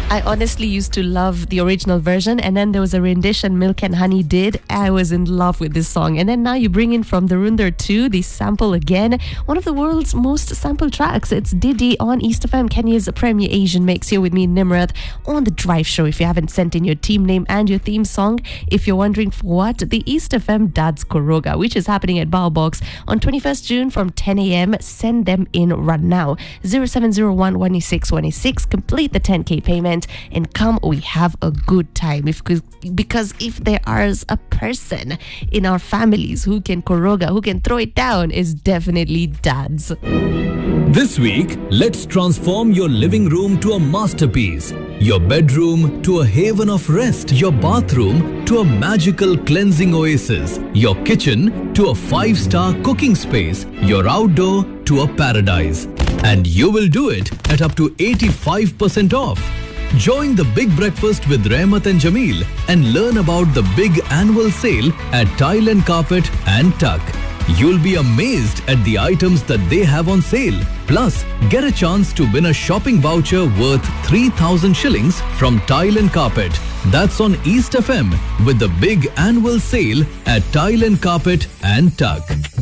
I honestly used to love the original version, and then there was a rendition Milk and Honey did. I was in love with this song. And then now you bring in from Dharunder 2, the sample again, one of the world's most sampled tracks. It's Diddy on East FM, Kenya's premier Asian mix, here with me, Nimrath, on The Drive Show. If you haven't sent in your team name and your theme song, if you're wondering for what, the East FM Dad's Koroga, which is happening at Bao Box on 21st June from 10 a.m. Send them in right now. 0701 186 186. Complete the 10K payment and come, we have a good time. Because if there is a person in our families who can koroga, who can throw it down, is definitely dads. This week, let's transform your living room to a masterpiece, your bedroom to a haven of rest, your bathroom to a magical cleansing oasis, your kitchen to a 5-star cooking space, your outdoor to a paradise. And you will do it at up to 85% off. Join the Big Breakfast with Rahmat and Jameel and learn about the big annual sale at Tile and Carpet and Tuck. You'll be amazed at the items that they have on sale. Plus, get a chance to win a shopping voucher worth 3,000 shillings from Tile and Carpet. That's on East FM with the big annual sale at Tile and Carpet and Tuck.